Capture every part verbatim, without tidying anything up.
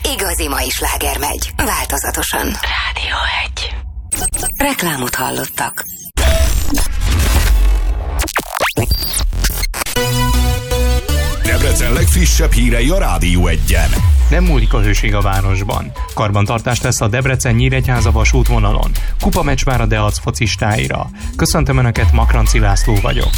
igazi mai sláger megy, változatosan. Rádió egy. Reklámot hallottak. Debrecen legfrissebb hírei a Rádió egyen. Nem múlik a hőség a városban. Karbantartás lesz a Debrecen-Nyíregyháza vasútvonalon. Kupameccs vár a Deac focistáira. Köszöntöm Önöket, Makranci László vagyok.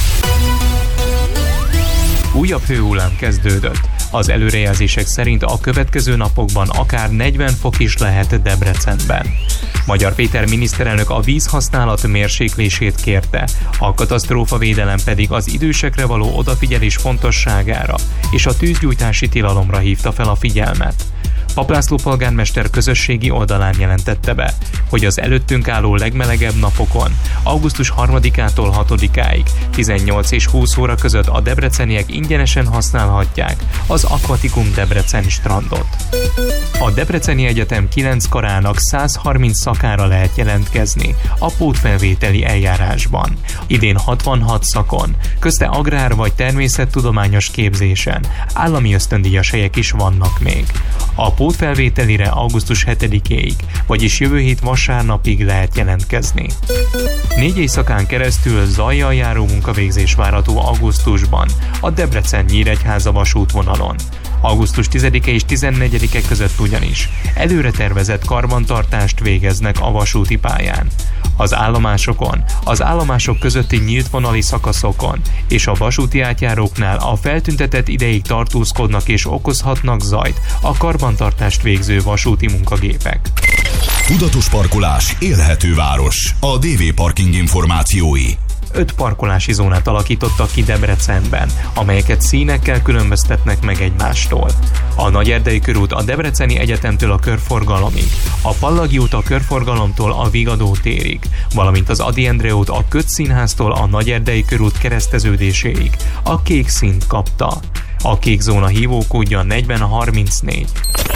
Újabb hőhullám kezdődött. Az előrejelzések szerint a következő napokban akár negyven fok is lehet Debrecenben. Magyar Péter miniszterelnök a vízhasználat mérséklését kérte, a katasztrófavédelem pedig az idősekre való odafigyelés fontosságára és a tűzgyújtási tilalomra hívta fel a figyelmet. Papp László polgármester közösségi oldalán jelentette be, hogy az előttünk álló legmelegebb napokon, augusztus harmadikától hatodikáig tizennyolc és húsz óra között a debreceniek ingyenesen használhatják az Aquaticum Debrecen strandot. A Debreceni Egyetem kilenc karának száz harminc szakára lehet jelentkezni a pótfelvételi eljárásban. Idén hatvanhat szakon, közte agrár vagy természettudományos képzésen állami ösztöndíjas helyek is vannak még. A pótfelvételire augusztus hetedikéig, vagyis jövő hét vasárnapig lehet jelentkezni. Négy éjszakán keresztül zajjal járó munkavégzés várható augusztusban a Debrecen-Nyíregyháza vasútvonalon. augusztus tizedike és tizennegyedike között ugyanis előre tervezett karbantartást végeznek a vasúti pályán. Az állomásokon, az állomások közötti nyílt vonali szakaszokon és a vasúti átjáróknál a feltüntetett ideig tartózkodnak és okozhatnak zajt a karbantartást végző vasúti munkagépek. Tudatos parkolás, élhető város. A dé vé Parking információi. Öt parkolási zónát alakítottak ki Debrecenben, amelyeket színekkel különböztetnek meg egymástól. A Nagyerdei körút a Debreceni Egyetemtől a Körforgalomig, a Pallagi út a Körforgalomtól a Vigadó térig, valamint az Ady Endre út a Kötz színháztól a Nagyerdei körút kereszteződéséig a kék színt kapta. A kék zóna hívókódja negyven harmincnégy.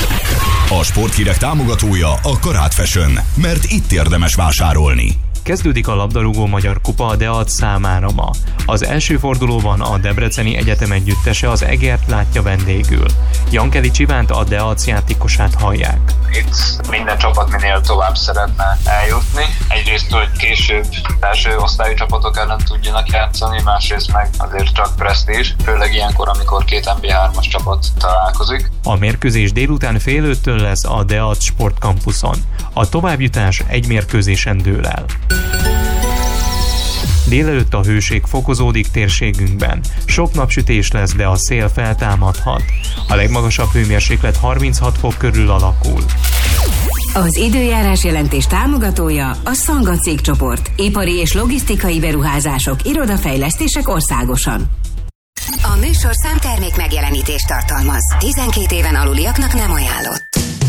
A sporthírek támogatója a Karát Fashion, mert itt érdemes vásárolni. Kezdődik a labdarúgó magyar kupa a Deac számára ma. Az első fordulóban a Debreceni Egyetem együttese az Egert látja vendégül. Jankeli Csivánt, a Deac játékosát hallják. Itt minden csapat minél tovább szeretne eljutni. Egyrészt, hogy később első osztályú csapatok ellen tudjanak játszani, másrészt meg azért csak presztízs, főleg ilyenkor, amikor két en bé hármas csapat találkozik. A mérkőzés délután fél öttől lesz a Deac sportkampuszon. A továbbjutás egy mérkőzésen dől el. Délelőtt a hőség fokozódik térségünkben. Sok napsütés lesz, de a szél feltámadhat. A legmagasabb hőmérséklet harminchat fok körül alakul. Az időjárás jelentés támogatója a Szanga cégcsoport. Ipari és logisztikai beruházások, irodafejlesztések országosan. A műsor számtermék megjelenítést tartalmaz. tizenkét éven aluliaknak nem ajánlott.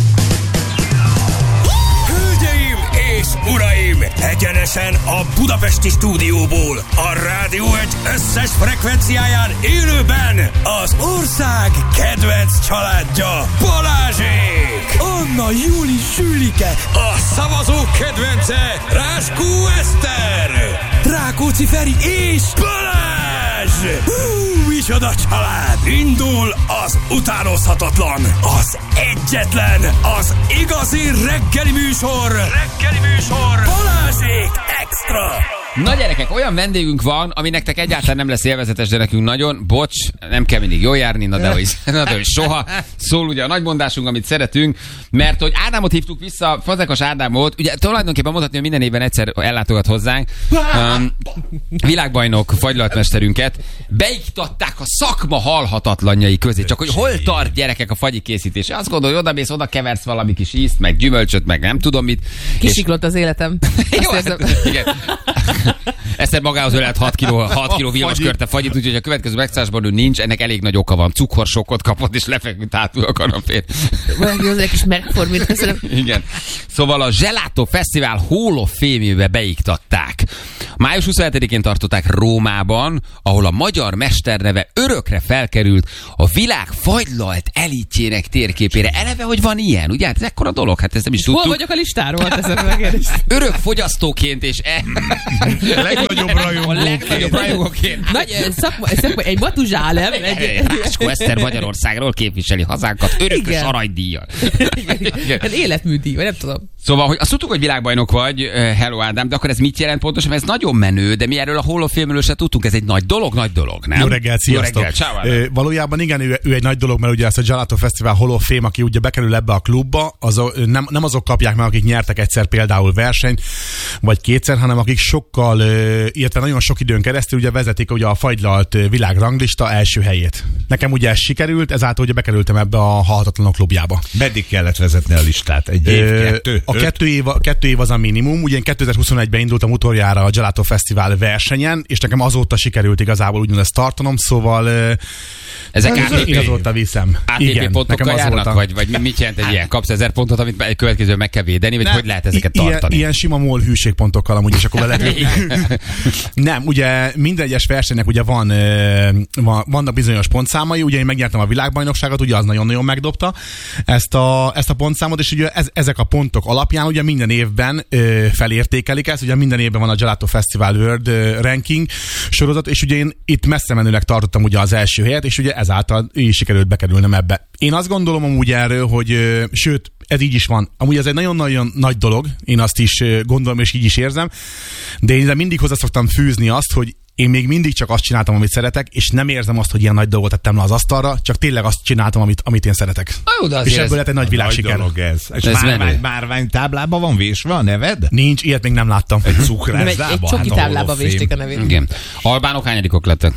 És uraim, egyenesen a budapesti stúdióból, a Rádió egy összes frekvenciáján élőben az ország kedvenc családja, Balázsék! Anna, Júli, Sülike, a szavazók kedvence, Ráskó Eszter! Rákóczi Feri és Balázs! Hú, micsoda család! Indul az utánozhatatlan, az egyetlen, az igazi reggeli műsor! Reggeli műsor! Balázsék Extra! Na gyerekek, olyan vendégünk van, ami nektek egyáltalán nem lesz élvezetes, de nekünk nagyon. Bocs, nem kell mindig jól járni, na de hogy, na de hogy soha. Szól ugye a nagymondásunk, amit szeretünk, mert hogy Ádámot hívtuk vissza, Fazekas Ádámot, ugye tulajdonképpen mondhatni, hogy minden évben egyszer ellátogat hozzánk. Um, világbajnok fagylaltmesterünket beiktatták a szakma halhatatlanjai közé. Csak hogy hol tart, gyerekek, a fagyi készítése? Azt gondolod, hogy odamész, oda keversz valami kis ízt, meg gyümölcsöt, meg nem tudom mit. Kisiklott az életem. Jó, hát, igen. Eszed magához ölelt hat kiló villamos körte fagyit, úgyhogy a következő megszállásban ő nincs, ennek elég nagy oka van. Cukorsokkot kapott, és lefeküdt hátul a kanapén. Valami hozzá egy kis megformít, köszönöm. Igen. Szóval a Gelato Fesztivál Hall of Fame-ébe beiktatták. május huszonhetedikén tartották Rómában, ahol a magyar mesterneve örökre felkerült a világ fagylalt elitjének térképére. Eleve, hogy van ilyen, ugye? Hát ez ekkora dolog, hát ezt nem is tudtuk. Hol vagyok a listáról? Teszem meg. Örök fogyasztóként és e... legnagyobb rajongóként. A legnagyobb rajongóként. Nagy szakma, szakma, egy matuzsálem. Egy... Rácskó Eszter Magyarországról képviseli hazánkat örökös aranydíjjal. Hát életműdíj, vagy nem tudom. Szóval, hogy azt tudtuk, hogy világbajnok vagy, hello Ádám, de akkor ez mit jelent pontosan? Mert ez nagyon menő, de mi erről a Hall of Fame-ről se tudtunk, ez egy nagy dolog, nagy dolog, nem? Jó reggelt, sziasztok! Jó reggelt, ciao, Ö, valójában igen, ő, ő egy nagy dolog, mert ugye ezt a Gelato Fesztivál Hall of Fame, aki ugye bekerül ebbe a klubba, az, nem, nem azok kapják meg, akik nyertek egyszer például versenyt, vagy kétszer, hanem akik sokkal, illetve nagyon sok időn keresztül ugye vezetik ugye a fagylalt világranglista első helyét. Nekem ugye ez sikerült, ezáltal ugye bekerültem ebbe a halhatatlanok klubjába. Meddig kellett vezetni a listát? Egy év, Ö, kettő? A kettő év, kettő év az a minimum. Ugye én kétezer-huszonegyben indultam utoljára a Gelato Fesztivál versenyen, és nekem azóta sikerült igazából úgymond ezt tartanom, szóval ezek á té pé, én azóta viszem. á té pé Igen, pontokkal járnak, azóta. vagy, vagy mit jelent egy ilyen? Kapsz ezer pontot, amit egy következő meg kell védeni, vagy Nem, hogy lehet ezeket i- tartani? Ilyen, ilyen sima mól hűségpontokkal amúgy, és akkor be lehet. Nem, ugye minden egyes versenynek ugye van, van, vannak bizonyos pontszámai, ugye én megnyertem a világbajnokságot, ugye az nagyon-nagyon megdobta ezt a, ezt a pontszámot, és ugye ez, ezek a pontok alapján ugye minden évben ö, felértékelik ezt, ugye minden évben van a Gelato Festival World Ranking sorozat, és ugye én itt messze menőleg tartottam ugye az első helyet, és ugye ezáltal így sikerült bekerülnem ebbe. Én azt gondolom amúgy erről, hogy ö, sőt, ez így is van. Amúgy ez egy nagyon-nagyon nagy dolog, én azt is gondolom, és így is érzem, de én mindig hozzá szoktam fűzni azt, hogy én még mindig csak azt csináltam, amit szeretek, és nem érzem azt, hogy ilyen nagy dolgot tettem le az asztalra, csak tényleg azt csináltam, amit, amit én szeretek. Jó, de és ebből lett egy nagy világsiker. Nagy ez. És Ez márvány, márvány táblában van vésve a neved? Nincs, ilyet még nem láttam. Egy Nem, egy, cukrászdába? egy csoki Hát a táblába Hall of vésték a Fame. nevét. Igen. Albánok hányadikok lettek?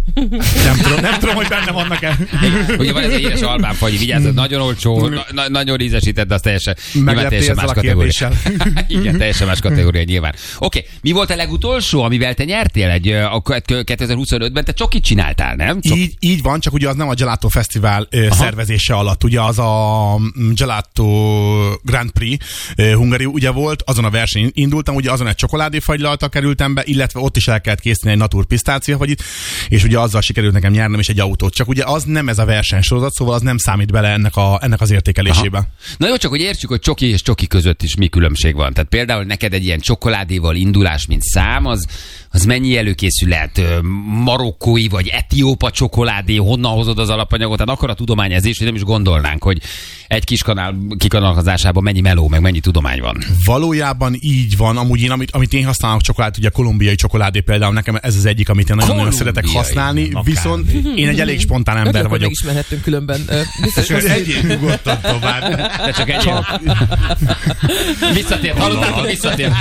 Nem tudom, nem tudom, hogy benne vannak-e. Ugye van ez egy édes albán fagyi, vigyázzad, nagyon olcsó, na, na, nagyon ízesített, de az teljesen, nyilván teljesen más kategória. Igen, teljesen más kategória nyilván. Oké, okay. Mi volt a legutolsó, amivel te nyertél egy a kétezer-huszonötben? Te csokit csináltál, nem? Csok... Így, így van, csak ugye az nem a Gelato Fesztivál uh, szervezése alatt. Ugye az a Gelato Grand Prix uh, Hungary ugye volt, azon a versenyen indultam, ugye azon egy csokoládéfagylaltal kerültem be, illetve ott is el kellett készíteni egy Natur pisztáciafagyit, és ugye azzal sikerült nekem nyernem is egy autót. Csak ugye az nem ez a versenysorozat, szóval az nem számít bele ennek, a, ennek az értékelésébe. Aha. Na jó, csak hogy értsük, hogy csoki és csoki között is mi különbség van. Tehát például neked egy ilyen csokoládéval indulás, mint szám, az, az mennyi előkészület? Marokkói vagy etiópa csokoládé, honnan hozod az alapanyagot? Tehát akkor a tudományezés, hogy nem is gondolnánk, hogy egy kis kanál kikanalazásában mennyi meló, meg mennyi tudomány van. Valójában így van. Amúgy én, amit, amit én használok csokoládét, ugye a kolumbiai csokoládé például, nekem ez az egyik, amit én nagyon-nagyon szeretek használni, viszont én egy elég spontán ember Örülök, vagyok. megismerhettünk különben. Ö, biztos, Csak egyéb nyugodtan tovább. De csak egy visszatért, hallottátok, visszatért.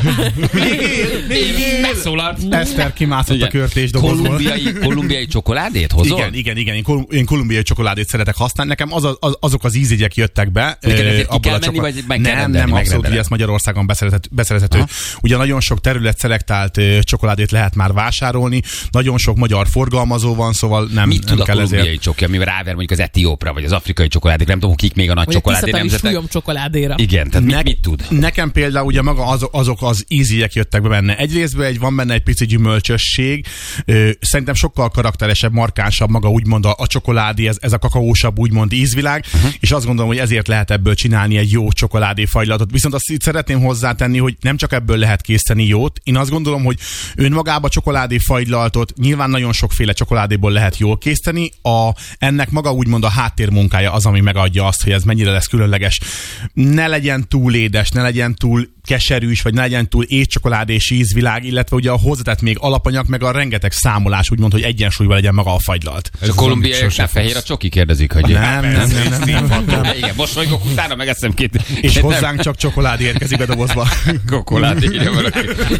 Megszólalt. Eszter kimászott Igen. a körtés dobozból. Kolumbiai, kolumbiai csokoládét hozol? Igen, igen, igen. Én, kol- én kolumbiai csokoládét szeretek használni. Nekem az, az, azok az ízjegyek jöttek be. Neked ezért ki abból kell a menni, csokol- vagy meg kell Nem, rendelni, nem, abszolút, megrendeled? ugye ezt Magyarországon beszerezhető. beszerezhető. Ugye nagyon sok terület szelektált ö, csokoládét lehet már vásárolni. Nagyon sok magyar forgalmazó van, szóval nem, Mit nem tud a kell kolumbiai ezért. csoki, amivel ráver mondjuk az etiópra, vagy az afrikai csokoládék, nem tudom, kik még a nagy vagy csokoládé tisztatani nemzetek. súlyom csokoládéra. Igen, tehát mit, Ne- mit tud? Nekem például ugye maga az, azok az ízjegyek jöttek be benne. Egyrésztben egy, van benne egy pici gyümölcsösség. Ö, szerintem sokkal karakteresebb, markánsabb maga úgymond a, a csokoládé, ez, ez a kakaósabb úgymond ízvilág, uh-huh. és azt gondolom, hogy ezért lehet ebből csinálni egy jó csokoládéfagylatot. Viszont azt itt szeretném hozzátenni, hogy nem csak ebből lehet készíteni jót. Én azt gondolom, hogy önmagában csokoládéfagylaltot nyilván nagyon sokféle csokoládéból lehet jól készíteni. A, ennek maga úgymond a háttérmunkája az, ami megadja azt, hogy ez mennyire lesz különleges. Ne legyen túl édes, ne legyen túl keserűs, vagy ne legyen túl étcsokoládés ízvilág, illetve ugye a hozzátett még alapanyag, meg a rengeteg számolás, úgymond, hogy egyensúlyban legyen maga a fagylalt. És a kolumbiaiaknál fehér a csoki, kérdezik, hogy... Nem, nem, nem, nem, nem, nem. Igen, mosolygok, utána megeszem két... És két hozzánk csak csokoládé érkezik a dobozba. Kokoládé, írja valaki.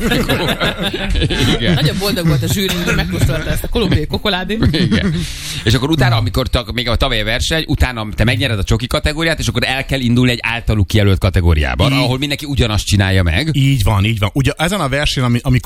Igen. Nagyon boldog volt a zsűri, hogy megkóstolta ezt a kolumbiai kokoládét. Igen. És akkor utána, amikor ta, még a tavalyi verseny, utána te megnyered a csoki kategóriát, és akkor el kell indulni egy általuk kijelölt kategóriában, Így. ahol mindenki ugyanazt csinálja meg. Így van, így van. Ugye ezen a versenyen, ami, amikor én indultam,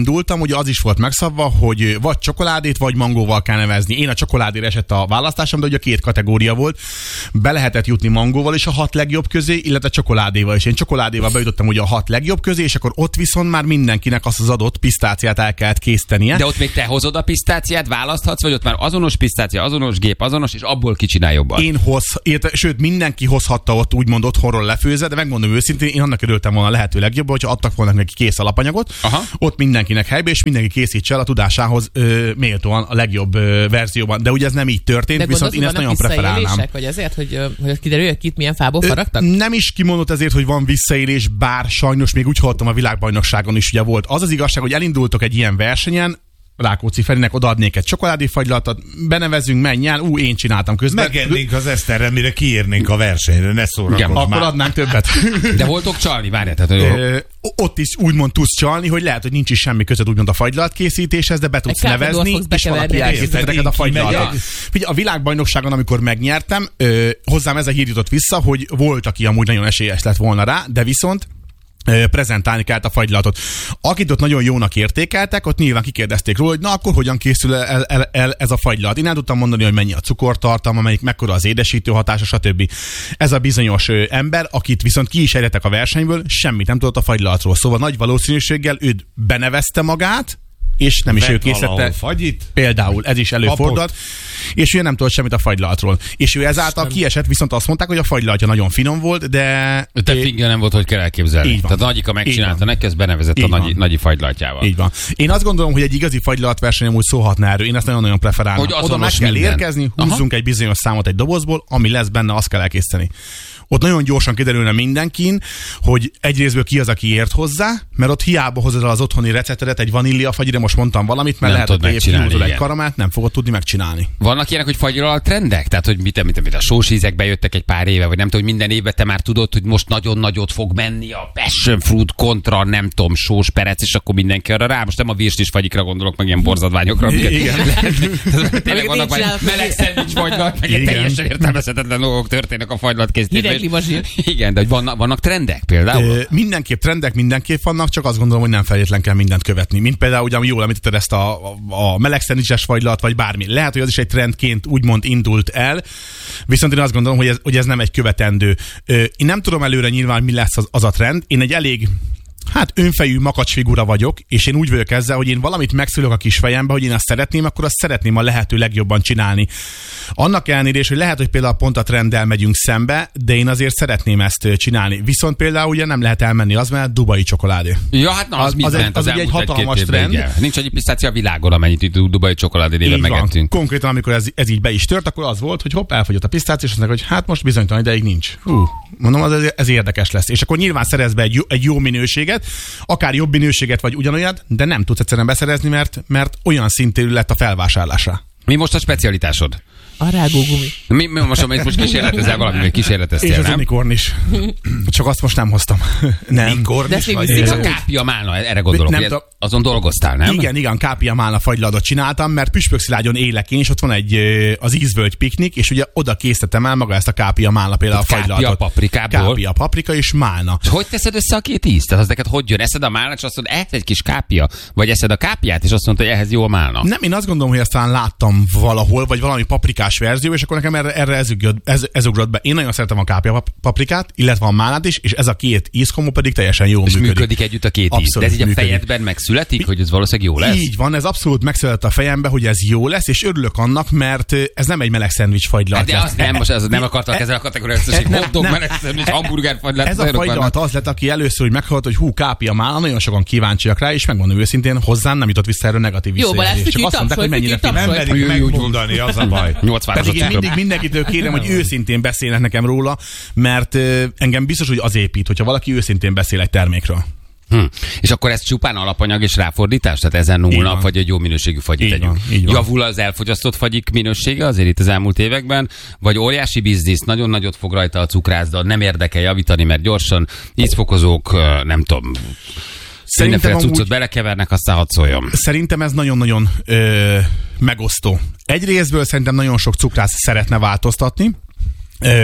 indultam, ugye az is volt megszabva, hogy vagy csokoládét, vagy mangóval kell nevezni. Én a csokoládére esett a választásom, de ugye két kategória volt. Be lehetett jutni mangóval is a hat legjobb közé, illetve csokoládéval is. Én csokoládéval bejutottam ugye a hat legjobb közé, és akkor ott viszont már mindenkinek azt az adott pisztáciát el kellett készítenie. De ott még te hozod a pisztáciát, választhatsz, vagy ott már azonos pisztácia, azonos gép, azonos, és abból kicsinál jobban? Én hoz, érte, sőt, mindenki hozhatta ott úgymond otthonról lefőzve, de megmondom őszintén, én annak örültem volna lehető legjobban, hogyha adtak volna neki kész alapanyagot, aha, ott mindenkinek helybe, és mindenki készítse el a tudásához ö, méltóan a legjobb ö, verzióban. De ugye ez nem így történt, de viszont én ezt nagyon preferálnám. Vagy ezért, hogy, hogy kiderül, hogy kit milyen fából faragtak? Nem is kimondott ezért, hogy van visszaélés, bár sajnos még úgy hallottam a világbajnokságon is ugye volt. Az az igazság, hogy elindultok egy ilyen versenyen, Rákóczi Ferinek odaadnék egy csokoládéfagylatot, benevezünk, menj el, ú, én csináltam közben. Megennénk az Eszterrel, mire kiérnénk a versenyre, ne szórakozz már. Akkor adnánk többet. De voltok csalni, várjál, tehát, hogy Ö, ott is úgymond tudsz csalni, hogy lehet, hogy nincs is semmi között úgymond a fagylat készítéshez, de be tudsz nevezni, és valaki elkészített neked a fagylatot. A világbajnokságon, amikor megnyertem, ö, hozzám ez a hír jutott vissza, hogy volt, aki amúgy nagyon esélyes lett volna rá, de viszont prezentálni kellett a fagylatot. Akit ott nagyon jónak értékeltek, ott nyilván kikérdezték róla, hogy na akkor hogyan készül el, el, el ez a fagylat. Én el tudtam mondani, hogy mennyi a cukortartalma, melyik mekkora az édesítő hatása, stb. Ez a bizonyos ö, ember, akit viszont ki is ejtettek a versenyből, semmit nem tudott a fagylatról. Szóval nagy valószínűséggel őt benevezte magát, és nem is ő készítette. Például ez is előfordult, és ő nem tudott semmit a fagylaltról. És ő ezáltal kiesett, viszont azt mondták, hogy a fagylaltja nagyon finom volt, de... Te fingja nem volt, hogy kell elképzelni. Tehát Nagyika megcsinálta neki, ezt benevezett a nagy, nagyi fagylaltjával. Így van. Én azt gondolom, hogy egy igazi fagylaltverseny amúgy szólhatna erről. Én ezt nagyon-nagyon preferálom. Oda meg kell minden. érkezni, húzzunk Aha. egy bizonyos számot egy dobozból, ami lesz benne, azt kell elkészíteni. Ott nagyon gyorsan kiderülne mindenkin, hogy egyrésztből ki az, aki ért hozzá, mert ott hiába hozod el az otthoni receptedet, egy vaníliafagyire, most mondtam valamit, mert nem lehet, hogy kihúzol egy karamát, nem fogod tudni megcsinálni. Vannak ilyenek, hogy fagyral trendek? Tehát, hogy mit, mit, mit a sósízek bejöttek egy pár éve, vagy nem tudom, hogy minden évben te már tudod, hogy most nagyon nagyot fog menni a passion fruit kontra, nem tudom, sós perec, és akkor mindenki arra rá. Most nem a virslis fagyikra gondolok, meg ilyen borzadványokra. Igen. Tényleg vannak majd meleg szendvics fagylat, meg egy teljesen értelmezhetetlen dolgok történnek a fagylat készítésben. Igen, de hogy vannak, vannak trendek például? Ö, mindenképp trendek, mindenképp vannak, csak azt gondolom, hogy nem feltétlenül kell mindent követni. Mint például, ugye, jól említetted ezt a, a, a meleg szendvicses fagylat, vagy bármi. Lehet, hogy az is egy trendként úgymond indult el, viszont én azt gondolom, hogy ez, hogy ez nem egy követendő. Ö, én nem tudom előre nyilván, mi lesz az, az a trend. Én egy elég Hát önfejű makacsfigura vagyok, és én úgy vagyok ezzel, hogy én valamit megszülök a kis fejembe, hogy én azt szeretném, akkor azt szeretném a lehető legjobban csinálni. Annak ellenére is, hogy lehet, hogy például pont a trenddel megyünk szembe, de én azért szeretném ezt csinálni. Viszont például ugye nem lehet elmenni az, mert dubai csokoládé. Ja, hát na, az, az, az, egy, az, az egy hatalmas trend. Igen. Nincs egy pisztácia a világon, amennyit itt dubai csokoládé néven megettünk. Konkrétan, amikor ez, ez így be is tört, akkor az volt, hogy hopp, elfogyott a pisztácia, és azt mondják, hogy hát most bizonytalan ideig nincs. Hú, mondom, az, ez érdekes lesz. És akkor nyilván szerez be egy jó, egy jó minőséget, akár jobb minőséget vagy ugyanolyat, de nem tudsz egyszerűen beszerezni, mert, mert olyan szintű lett a felvásárlása. Mi most a specialitásod? A rágógumi. Mi, mi most, amit most kísérletezel valami, kísérleteztél, és az nem? unikorn is. Csak azt most nem hoztam. Nem. Unikorn is vagy? Ez a kápia málna, erre gondolok, nem, hogy ez, azon dolgoztál, nem? Igen, igen, kápia málna fagyladot csináltam, mert Püspökszilágyon élek én, és ott van egy az ízvölgy piknik, és ugye oda készítettem el maga ezt a kápia málna például a fagyladot. Kápia paprikából? Kápia paprika és málna. És hogy teszed össze a két ízt? Tehát az neked hogy jön? Eszed a málnát, és azt mondod, ez egy kis kápia? Vagy eszed a kápiát, és azt mondod, hogy ehhez jó a málna? Nem, én azt gondolom, hogy aztán láttam valahol, vagy valami paprikás verzió, és akkor nekem erre, erre ez, ugrott, ez, ez ugrott be. Én nagyon szeretem a kápia paprikát, illetve a málnát is, és ez a két ízkomó pedig teljesen jól és működik. működik együtt a két íz. De ez így a fejedben megszületik, hogy ez valószínűleg jó lesz? Így van, ez abszolút megszületett a fejembe, hogy ez jó lesz, és örülök annak, mert ez nem egy meleg szendvics fagylat. De azt nem, most az nem akartak ezzel a kategóriát, hogy hotdog, meleg szendvics, hamburger fagylat. Ez a fagylat az lett, aki először hogy meghalt, hogy hú, kápia málna, nagyon sokan kíváncsiak rá, és megmondom őszintén, hozzám nem jutott vissza erről negatív visszajelzés. Csak azt mondták, hogy mennyire nem merik megmondani, az a baj. Pedig én mindig mindenkitől kérem, hogy őszintén beszélnek nekem róla, mert engem biztos, hogy az épít, hogyha valaki őszintén beszél egy termékről. Hm. És akkor ez csupán alapanyag és ráfordítás? Tehát ezen nulla, vagy egy jó minőségű fagyit tegyünk. Javul az elfogyasztott fagyik minősége azért itt az elmúlt években, vagy óriási biznisz, nagyon nagyot fog rajta a cukrászda, nem érdekel javítani, mert gyorsan ízfokozók, nem tudom, mindenféle cuccot belekevernek, aztán hadd szóljon. Szerintem ez nagyon-nagyon ö, megosztó. Egy részből szerintem nagyon sok cukrász szeretne változtatni. Ö, a,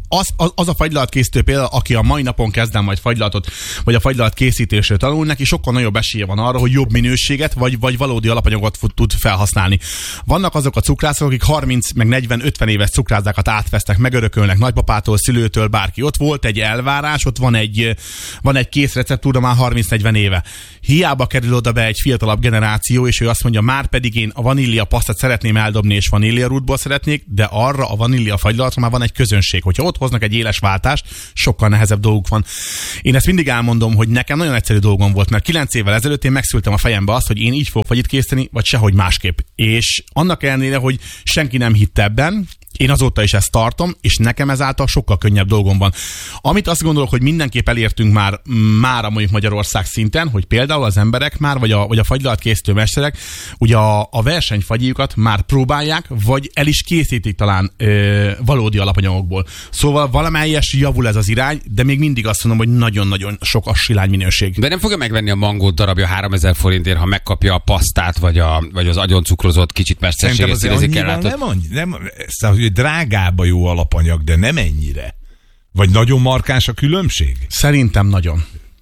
az, az, az a fagylalatkészítő például, aki a mai napon kezdem majd fagylatot, vagy a fagylalat készítésről tanul, neki sokkal nagyobb esélye van arra, hogy jobb minőséget, vagy, vagy valódi alapanyagot tud felhasználni. Vannak azok a cukrászok, akik harminc, meg negyven, ötven éves cukrázákat átvesznek, megörökölnek nagypapától, szülőtől, bárki. Ott volt egy elvárás, ott van egy, van egy kész receptúra már harminc-negyven éve. Hiába kerül oda be egy fiatalabb generáció, és ő azt mondja, már pedig én a vanília pasztát szeretném eldobni, és vanília rútból szeretnék, de arra a vanília fagylatra már van egy közönség. Hogyha ott hoznak egy éles váltást, sokkal nehezebb dolguk van. Én ezt mindig elmondom, hogy nekem nagyon egyszerű dolgom volt, mert kilenc évvel ezelőtt én megszültem a fejembe azt, hogy én így fogok fagyit készíteni, vagy sehogy másképp. És annak ellenére, hogy senki nem hitt ebben, én azóta is ezt tartom, és nekem ezáltal sokkal könnyebb dolgom van. Amit azt gondolok, hogy mindenképp elértünk már, már a mondjuk Magyarország szinten, hogy például az emberek már, vagy a, vagy a fagylalatkészítő mesterek, ugye a, a versenyfagyiukat már próbálják, vagy el is készítik talán ö, valódi alapanyagokból. Szóval valamelyes javul ez az irány, de még mindig azt mondom, hogy nagyon-nagyon sok a silány minőség. De nem fogja megvenni a mangót darabja háromezer forintért, ha megkapja a pasztát, vagy, a, vagy az agyoncukrozott kicsit mesterséges színezékkel. Nem, annyi, nem, szóval, drágább a jó alapanyag, de nem ennyire. Vagy nagyon markáns a különbség? Szerintem nagyon.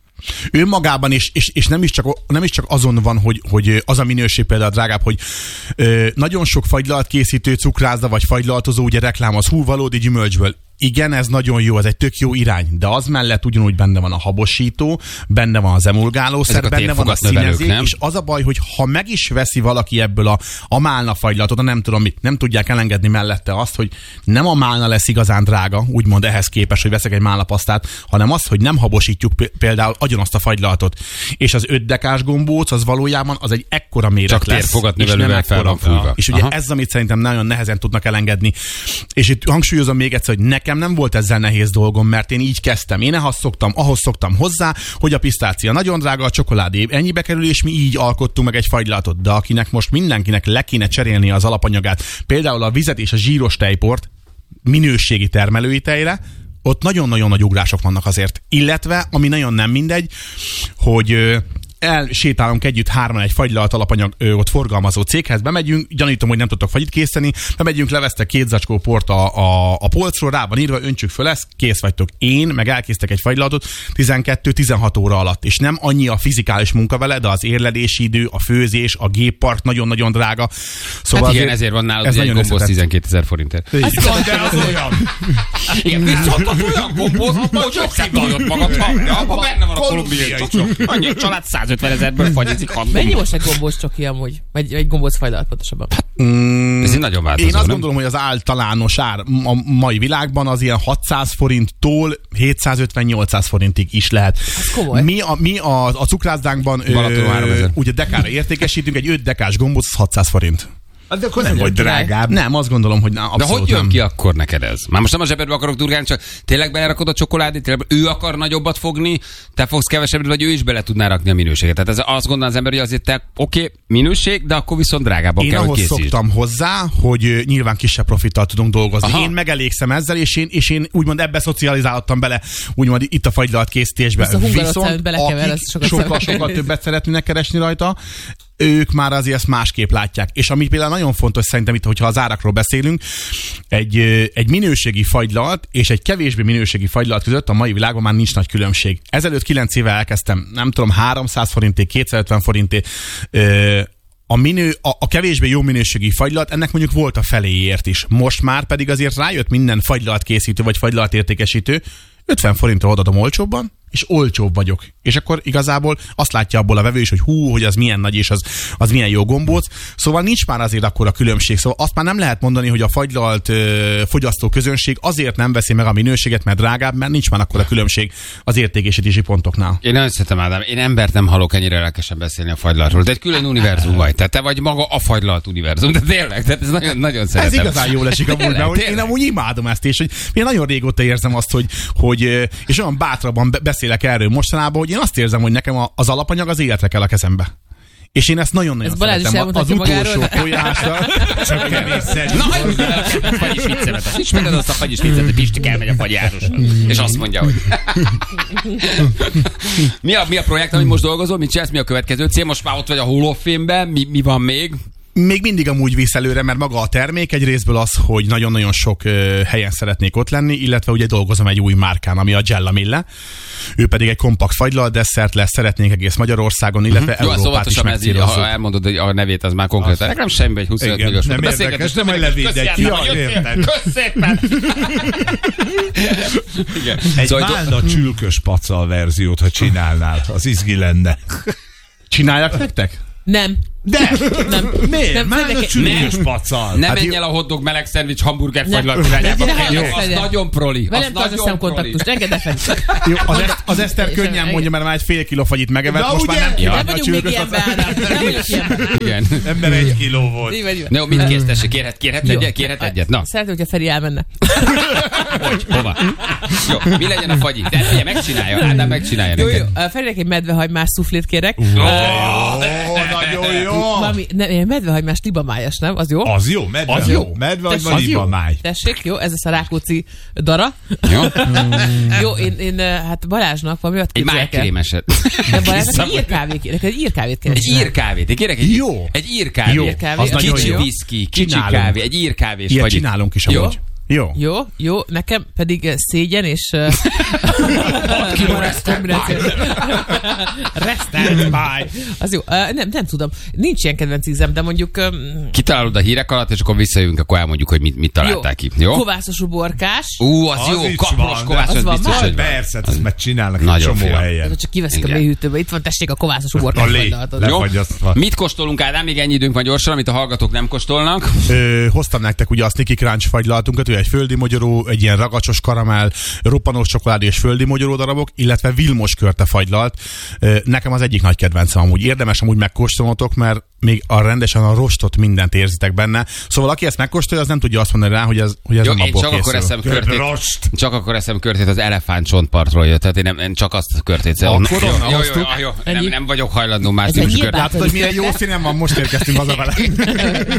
Ő magában is, és, és nem, is csak, nem is csak azon van, hogy, hogy az a minőség például drágább, hogy ö, nagyon sok fagylalatkészítő, cukrászda vagy fagylaltozó ugye reklámoz, hú, valódi gyümölcsből. Igen, ez nagyon jó, ez egy tök jó irány, de az mellett ugyanúgy benne van a habosító, benne van az emulgálószer, benne van a színezék, és az a baj, hogy ha meg is veszi valaki ebből a, a málna fagylatot, nem tudom mit, nem tudják elengedni mellette azt, hogy nem a málna lesz igazán drága, úgymond ehhez képest, hogy veszek egy málnapasztát, hanem az, hogy nem habosítjuk például agyon azt a fagylatot. És az öt dekás gombóc, az valójában az egy ekkora méret csak lesz. Csak térfogatnövelővel fel van fújva. És ugye aha. ez, amit szerintem nagyon nehezen tudnak elengedni. És itt hangsúlyozom még egyszer, hogy nekem nem volt ezzel nehéz dolgom, mert én így kezdtem. Én ahhoz szoktam, ahhoz szoktam hozzá, hogy a pisztácia nagyon drága, a csokoládé ennyibe kerül, és mi így alkottunk meg egy fagylatot. De akinek most mindenkinek le kéne cserélni az alapanyagát, például a vizet és a zsíros tejport minőségi termelői tejre, ott nagyon-nagyon nagy ugrások vannak azért. Illetve, ami nagyon nem mindegy, hogy elsétálunk együtt hárman egy fagylalt alapanyagot forgalmazó céghez, bemegyünk, gyanítom, hogy nem tudtok fagyit készíteni, bemegyünk, levesztek két zacskó port a, a, a polcról, rá van írva, öntsük föl ezt, kész vagytok. Én meg elkészítek egy fagylatot tizenkettő-tizenhat óra alatt, és nem annyi a fizikális munka vele, de az érlelési idő, a főzés, a géppart nagyon-nagyon drága. Szóval hát igen, ezért van nálad ez egy gombóc tizenkétezer forintért. De az olyan. Igen, viszont az olyan gombóc, hogy összedalod magad, ha benne van a kolumbiai csoki. Annyi család százötven ezerből fagyizik hat. Mennyi most egy gombóc csoki amúgy? Vagy egy gombóc fagylalt pontosabban? Mm, ez így nagyon változó, én azt nem? gondolom, hogy az általános ár a mai világban az ilyen hatszáz forinttól hétszázötven-nyolcszáz forintig is lehet. Mi a, mi a, a cukrászdánkban ö, ugye dekára értékesítünk, egy öt dekás gombóc hatszáz forint. De akkor nem vagy drágább. Nem, azt gondolom, hogy na, abszolút de hogy jön nem. ki akkor neked ez? Már most nem a zsebedbe akarok durgálni, csak tényleg belerakod a csokoládét, tényleg ő akar nagyobbat fogni, te fogsz kevesebbet, vagy ő is bele tudná rakni a minőséget. Tehát ez azt gondolom az ember, hogy azért te oké, okay, minőség, de akkor viszont drágábban én kell, hogy készítsd. Én ahhoz szoktam hozzá, hogy nyilván kisebb profittal tudunk dolgozni. Aha. Én megelégszem ezzel, és én, és én úgymond ebbe szocializáltam bele, úgymond itt a fagylalt készítésbe. Viszont akik sokkal-sokkal többet szeretnének keresni rajta, ők már azért ezt másképp látják. És ami például nagyon fontos szerintem itt, hogyha az árakról beszélünk, egy, egy minőségi fagylalt és egy kevésbé minőségi fagylalt között a mai világban már nincs nagy különbség. Ezelőtt kilenc éve elkezdtem, nem tudom, háromszáz forinté, kétszázötven forinté, a, minő, a, a kevésbé jó minőségi fagylalt, ennek mondjuk volt a feléért is. Most már pedig azért rájött minden fagylalt készítő vagy fagylalt értékesítő, ötven forintra odadom olcsóbban, és olcsóbb vagyok. És akkor igazából azt látja abból a vevő is, hogy hú, hogy az milyen nagy, és az, az milyen jó gombóc. Szóval nincs már azért akkora különbség. Szóval azt már nem lehet mondani, hogy a fagylalt ö, fogyasztó közönség azért nem veszi meg a minőséget, mert drágább, mert nincs már akkora különbség az értékesítési pontoknál. Én nagyon szeretem, Ádám. Én embert nem hallok ennyire lelkesen beszélni a fagylaltról. De egy külön univerzum vagy. Tehát te vagy maga a fagylalt univerzum. De tényleg, tehát ez nagyon, nagyon szeretem. Ez igazán jól esik amúgy, mert hogy én amúgy imádom ezt, és hogy én nagyon régóta érzem azt, hogy, hogy és olyan bátrabban beszélek erről mostanában, hogy én azt érzem, hogy nekem az alapanyag az életre kell a kezembe. És én ezt nagyon-nagyon ez szeretem. Az utolsó tojásra. Csak kemészed. Na, fagyis viccemet. Azt ismered azt a fagyis viccet, hogy Pisti elmegy a fagyárosra. És azt mondja, hogy... mi, a, mi a projekt, amit most dolgozol? Mit csinálsz? Mi a következő cél? Most már ott vagy a Hall of Fame-ben. Mi, mi van még? Még mindig amúgy visz előre, mert maga a termék egy részből az, hogy nagyon-nagyon sok uh, helyen szeretnék ott lenni, illetve ugye dolgozom egy új márkán, ami a Gella Mille. Ő pedig egy kompakt fagylalt desszert lesz, szeretnénk egész Magyarországon, illetve uh-huh. Európát is megcélozzuk. Ha elmondod, hogy a nevét, az már konkrétan. Nekem semmi, egy huszonöt milliós. Nem érdekes, nem egy levédek ki. Kösz szépen! Egy málna csülkös pacal verziót, ha csinálnál, az izgi lenne. Csináljak nektek? Nem. De! Nem. Miért? Nem, Már a csülkös nem. pacal. Ne hát menj el a hotdog meleg szendvics hamburger fagylalt irányába. Az nagyon proli. Velem tarts a szemkontaktust, engedd el fel. Jó, az, ezt, az Eszter könnyen mondja, mert már egy fél kiló fagyit megevett, most már nem kívánja a csülkös pacal. Nem vagyok ilyenben. Igen. Ember egy kiló volt. No, mit kész, tessék, kérhet, kérhet egyet? Kérhet egyet? Na. Szeretném, hogyha Feri elmenne. Hogy? Hova? Jó, mi legyen a fagyi? De ugye megcsinálja, Ádám megcsinálja neked. Jó, jó. Ferinek egy medvehagymás szuflét kérek. Nagyon jó. Valami, ne, medvehagymás libamájas, nem? Az jó? Az jó, medve, az jó. Medvehagymás libamáj. Tessék, jó, ez lesz a Rákóczi dara. Jó. Jó, én, én hát Balázsnak valami olyat egy májkrémeset. De Balázsnak egy írkávét kérek, egy írkávét kérek. Egy írkávét, én kérek egy, jó. Egy írkávét. Jó, az kicsi viszki, kicsi kávé, egy írkávés. Ilyet csinálunk is amúgy. Jó. Jó, jó, nekem pedig szégyen és resztelt máj. Az jó. Uh, nem, nem tudom. Nincs ilyen kedvenc ízem, de mondjuk... Um... Kitalálod a hírek alatt, és akkor visszajövünk, akkor elmondjuk, hogy mit, mit találtál ki. Jó? Kovászos uborkás. Ú, az, az jó. Kapros kovászos, az biztos, hogy persze, ezt meg csinálnak egy csomó helyen. Csak kiveszik a mélyhűtőbe. Itt van, tessék a kovászos uborkás. Jó? Mit kóstolunk, Ádám? Még ennyi időnk van gyorsan, amit a hallgatók nem kóstolnak. Hoztam nektek ugye a Sneaky Crunch fagylaltunkat, egy földi mogyoró, egy ilyen ragacsos karamell, roppanós csokoládé és földi mogyoró darabok, illetve Vilmos körte fagylalt. Nekem az egyik nagy kedvencem amúgy. Érdemes amúgy megkóstolnotok, mert még a rendesen a rostot mindent érzitek benne. Szóval aki ezt megkóstolja, az nem tudja azt mondani rá, hogy ez, hogy ez jó, nem abból csak készül. Akkor eszem körtét, csak akkor eszem körtét az elefántcsontpartról jött. Tehát én, nem, én csak azt körtét. Akkor jó, onnan jó, hoztuk. jó, jó, nem, nem vagyok hajlandó más típusú körtét. Látod, hogy milyen jó színen van, most érkeztünk haza vele.